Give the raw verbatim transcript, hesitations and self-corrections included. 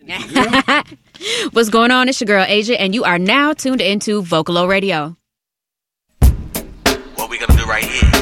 What's going on? It's your girl, Asia, and you are now tuned into Vocalo Radio. What we gonna do right here